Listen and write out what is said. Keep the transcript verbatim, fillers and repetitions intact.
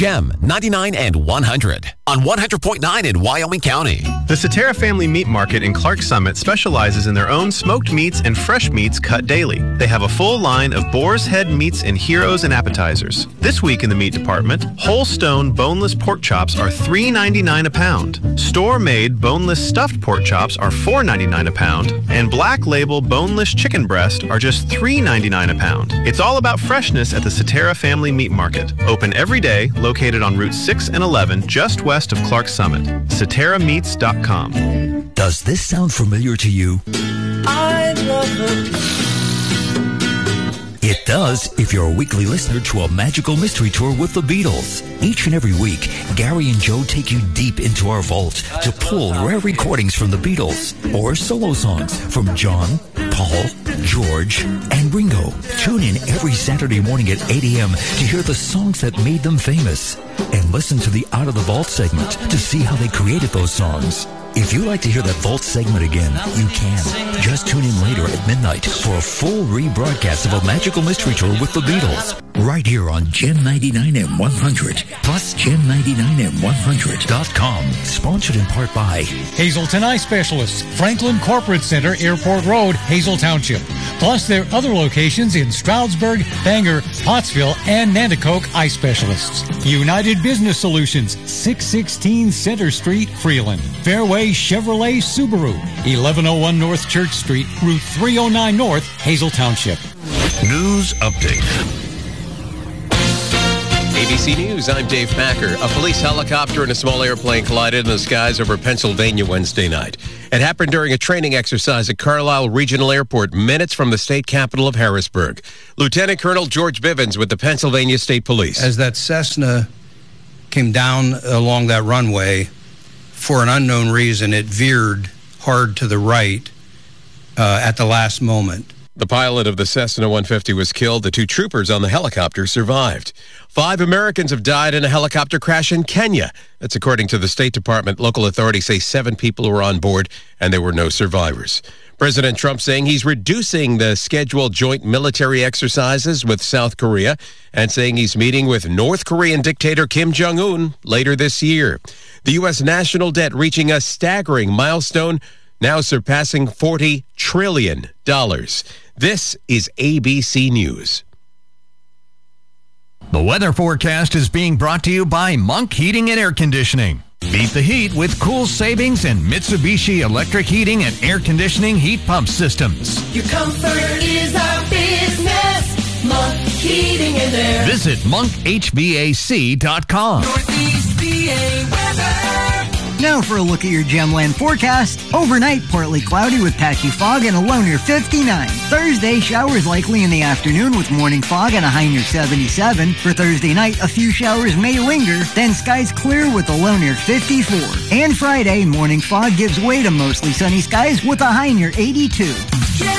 Gem ninety-nine and one hundred on one hundred point nine in Wyoming County. The Cetera Family Meat Market in Clark Summit specializes in their own smoked meats and fresh meats cut daily. They have a full line of boar's head meats and heroes and appetizers. This week in the meat department, whole stone boneless pork chops are three ninety-nine a pound. Store-made boneless stuffed pork chops are four ninety-nine a pound, and black label boneless chicken breast are just three ninety-nine a pound. It's all about freshness at the Cetera Family Meat Market. Open every day, located on Route six and eleven, just west of Clark Summit. Cetera Meats dot com. Does this sound familiar to you? I love her. It does if you're a weekly listener to a magical mystery tour with the Beatles. Each and every week, Gary and Joe take you deep into our vault to pull rare recordings from the Beatles or solo songs from John, Paul, George, and Ringo. Tune in every Saturday morning at eight a.m. to hear the songs that made them famous and listen to the Out of the Vault segment to see how they created those songs. If you'd like to hear that Vault segment again, you can. Just tune in later at midnight for a full rebroadcast of a magical mystery tour with the Beatles. Right here on Gem ninety-nine and one hundred, plus Gem ninety-nine and one hundred dot com. Sponsored in part by Hazelton Eye Specialists, Franklin Corporate Center, Airport Road, Hazel Township. Plus their other locations in Stroudsburg, Bangor, Pottsville, and Nanticoke Eye Specialists. United Business Solutions, six sixteen Center Street, Freeland. Fairway Chevrolet Subaru, eleven oh one North Church Street, Route three oh nine North, Hazel Township. News update. A B C News, I'm Dave Packer. A police helicopter and a small airplane collided in the skies over Pennsylvania Wednesday night. It happened during a training exercise at Carlisle Regional Airport, minutes from the state capital of Harrisburg. Lieutenant Colonel George Bivens with the Pennsylvania State Police. As that Cessna came down along that runway, for an unknown reason, it veered hard to the right uh, at the last moment. The pilot of the Cessna one fifty was killed. The two troopers on the helicopter survived. Five Americans have died in a helicopter crash in Kenya. That's according to the State Department. Local authorities say seven people were on board and there were no survivors. President Trump saying he's reducing the scheduled joint military exercises with South Korea and saying he's meeting with North Korean dictator Kim Jong-un later this year. The U S national debt reaching a staggering milestone, now surpassing forty trillion dollars. This is A B C News. The weather forecast is being brought to you by Monk Heating and Air Conditioning. Beat the heat with cool savings and Mitsubishi electric heating and air conditioning heat pump systems. Your comfort is our business. Monk Heating and Air. Visit monk h v a c dot com. Northeast V A weather. Now for a look at your Gemland forecast. Overnight, partly cloudy with patchy fog and a low near fifty-nine. Thursday, showers likely in the afternoon with morning fog and a high near seventy-seven. For Thursday night, a few showers may linger, then skies clear with a low near fifty-four. And Friday, morning fog gives way to mostly sunny skies with a high near eighty-two.